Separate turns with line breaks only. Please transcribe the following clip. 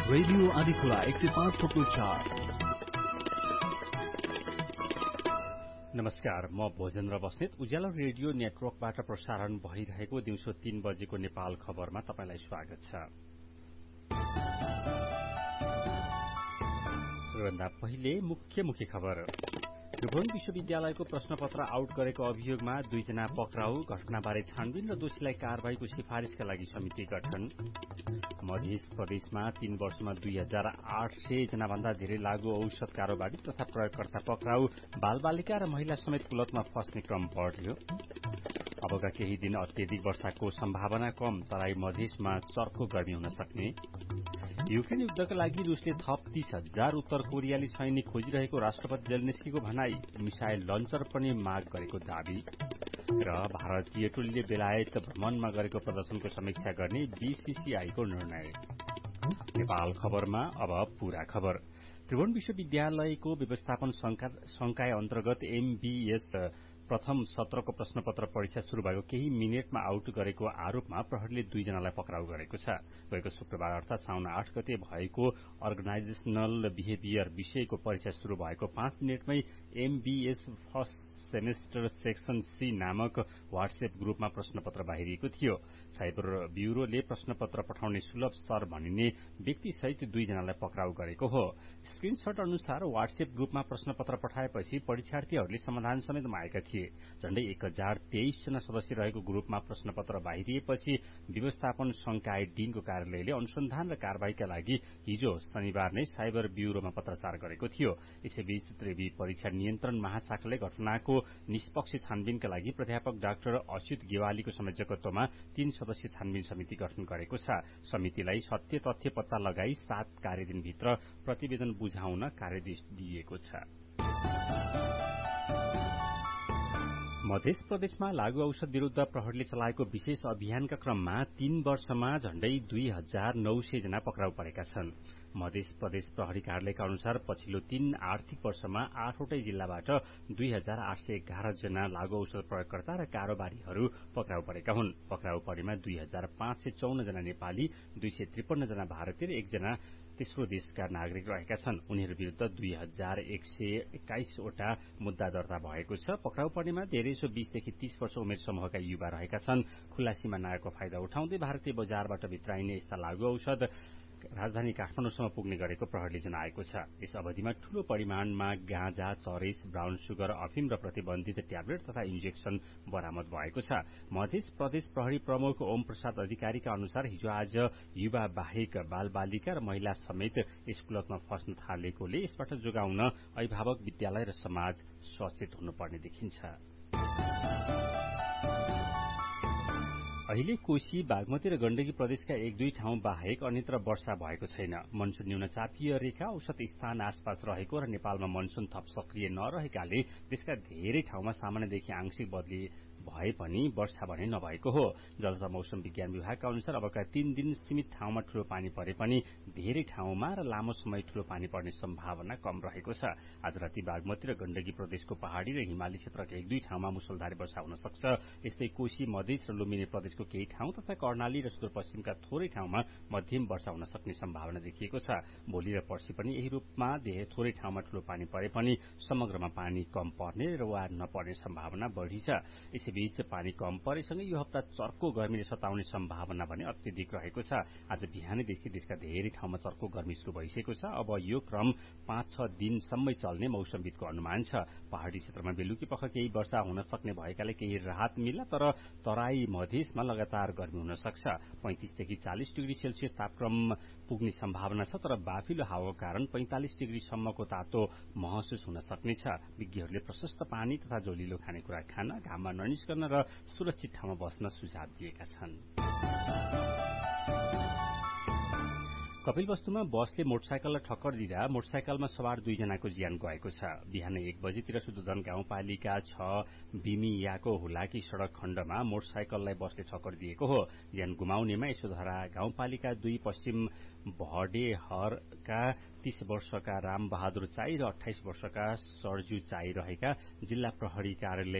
Radio आदिखुला 105.4।
नमस्कार, म भोजेन्द्र बस्नेत उज्यालो radio नेटवर्कबाट प्रसारण भइरहेको दिउँसो 3 बजेको नेपाल खबरमा तपाईंलाई स्वागत छ। सबैभन्दा पहिले मुख्य खबर। त्रिभुवन विश्वविद्यालयको प्रश्नपत्र आउट गरेको अभियोगमा 2 जना पक्राउ, घटनाबारे छानबिन र दोषीलाई कारवाहीको सिफारिशका लागि समिति गठन। मध्य प्रदेशमा 3 वर्षमा 2800 जना भन्दा धेरै लागू औषध कारोबारी तथा प्रयोगकर्ता पक्राउ, बालबालिका र महिला समेत कुलतमा फस्ने क्रम बढ्यो। अबका केही दिन अत्यधिक वर्षाको सम्भावना कम, तराई मधेसमा चर्को गर्मी हुन सक्ने। युक्रेन युद्धका लागि रुसले थप 30,000 उत्तर कोरियाली सैनिक खोजिरहेको राष्ट्रपति जेलेन्स्कीको भनाई, मिसाइल लन्चर पनि माग गरेको दावी। र भारतीय टोलीले बेलायत भ्रमणमा गरेको प्रदर्शनको समीक्षा गर्ने बीसीसीआईको निर्णय। नेपाल खबरमा अब पूरा खबर। त्रिभुवन विश्वविद्यालयको व्यवस्थापन संकाय अन्तर्गत एमबीएस प्रथम सत्रको प्रश्नपत्र परीक्षा शुरू भएको केही मिनेटमा आउट गरेको आरोपमा प्रहरीले 2 जनालाई पक्राउ गरेको छ। गएको शुक्रबार अर्थात साउन 8 गते भएको अर्गनाइजेशनल बिहेभियर विषयको परीक्षा शुरू भएको 5 मिनेटमै MBS first semester section C नामक व्हाट्सएप ग्रुपमा प्रश्नपत्र बाहिरिएको थियो। साइबर ब्यूरोले प्रश्नपत्र पठाउने सुलभ सर भनिने व्यक्तिसहित 2 जनालाई पक्राउ गरेको हो। स्क्रिनशट अनुसार व्हाट्सएप ग्रुपमा प्रश्नपत्र पठाएपछि परीक्षार्थीहरूले समाधान समेत मागेका थिए। झण्डै 1023 जना सदस्य रहेको ग्रुपमा प्रश्नपत्र बाहिरिएपछि व्यवस्थापन संकाय डीनको कार्यालयले अनुसन्धान र कारवाहीका लागि हिजो शनिबार नै साइबर ब्यूरोमा पत्राचार गरेको थियो। यसैबीच त्रिवी परीक्षा नियन्त्रण महाशाखाले घटनाको निष्पक्ष छानबिनका लागि प्राध्यापक डाक्टर अच्युत गेवालीको संयोजकत्वमा 3 सदस्यीय छानबिन समिति गठन गरेको छ। समितिलाई सत्य तथ्य पत्ता लगाई 7 कार्यदिनभित्र प्रतिवेदन बुझाउन कार्यदेश दिइएको छ। मध्य प्रदेशमा लागू औषध विरूद्ध प्रहरीले चलाएको विशेष अभियानका क्रममा 3 वर्षमा झण्डै 2900 जना पक्राउ परेका छन्। मध्य प्रदेश प्रहरी कार्यालयका अनुसार पछिल्लो 3 आर्थिक वर्षमा 8वटै जिल्लाबाट 2811 जना लागू औषध प्रयोगकर्ता र कारोबारीहरू पक्राउ परेका हुन्। पक्राउ परेमा 2554 जना नेपाली, 253 जना भारतीय र 1 जना तेस्रो देशका नागरिक रहेका छन्। उनीहरू विरूद्ध 2121 वटा मुद्दा दर्ता भएको छ। पक्राउ पर्नेमा धेरैसो 20 देखि 30 वर्ष उमेर समूहका युवा रहेका छन्। खुल्ला सीमा नागको फाइदा उठाउँदै भारतीय बजारबाट भित्राइने यस्ता लागू औषध राजधानी काठमाडौँसम्म पुग्ने गरेको प्रहरीले जनाएको छ। यस अवधिमा ठूलो परिमाणमा गाँजा, चरेस, ब्राउन सुगर, अफिम र प्रतिबन्धित ट्याब्लेट तथा इन्जेक्सन बरामद भएको छ। मध्य प्रदेश प्रहरी प्रमुख ओम प्रसाद अधिकारीका अनुसार हिजो आज युवा बाहेक बालबालिका र महिला समेत यस कुलतमा फस्न थालेकोले यसबाट जोगाउन अभिभावक, विद्यालय र समाज सचेत हुनुपर्ने देखिन्छ। अहिले कोशी, बागमती र गण्डकी प्रदेशका 1-2 ठाउँ बाहेक अन्यत्र वर्षा भएको छैन। मनसून न्यूनचापीय रेखा औसत स्थान आसपास रहेको र नेपालमा मनसून थप सक्रिय नरहेकाले देशका धेरै ठाउँमा सामान्यदेखि आंशिक बदली भए पनि वर्षा भने नभएको हो। जल तथा मौसम विज्ञान विभागका अनुसार अबका 3 दिन सीमित ठाउँमा ठूलो पानी परे पनि धेरै ठाउँमा र लामो समय ठूलो पानी पर्ने सम्भावना कम रहेको छ। आज राति बागमती र गण्डकी प्रदेशको पहाड़ी र हिमाली क्षेत्रका 1-2 ठाउँमा मुसलधारे वर्षा हुन सक्छ। यस्तै कोशी, मधेस र लुम्बिनी प्रदेशको केही ठाउँ तथा कर्णाली र सुदूरपश्चिमका थोरै ठाउँमा मध्यम वर्षा हुन सक्ने सम्भावना देखिएको छ। भोलि र पर्सि पनि यही रूपमा थोरै ठाउँमा ठूलो पानी परे पनि समग्रमा पानी कम पर्ने वा नपर्ने सम्भावना बढ़ी छ। यसैबीच पानी कम परेसँगै यो हप्ता चर्को गर्मीले सताउने सम्भावना भने अत्यधिक रहेको छ। आज बिहानैदेखि देशका धेरै ठाउँमा चर्को गर्मी शुरू भइसकेको छ। अब यो क्रम 5-6 दिनसम्मै चल्ने मौसमविदको अनुमान छ। पहाड़ी क्षेत्रमा बेलुकी पख केही वर्षा हुन सक्ने भएकाले केही राहत मिल्ला, तर तराई मधेसमा लगातार गर्मी हुन सक्छ। 35 देखि 40 डिग्री सेल्सियस तापक्रम पुग्ने सम्भावना छ, तर बाफिलो हावाको कारण 45 डिग्री सम्मको तातो महसुस हुन सक्नेछ। विज्ञहरूले प्रशस्त पानी तथा जोलिलो खानेकुरा खान, घाममा ननिस्कन र सुरक्षित ठाउँमा बस्न सुझाव दिएका छन्। कपिलवस्तुमा बसले मोटरसाइकललाई ठक्कर दिँदा मोटरसाइकलमा सवार 2 जनाको ज्यान गएको छ। बिहान 1 बजेतिर सुदुधन गाउँपालिका 6 बिमियाको हुलाकी सड़क खण्डमा मोटरसाइकललाई बसले ठक्कर दिएको हो। ज्यान गुमाउनेमा यशोधरा गाउँपालिका 2 पश्चिम भडेहरका 30 वर्षका राम बहादुर चाई र 28 वर्षका सरजू चाई रहेका जिल्ला प्रहरी कार्यालय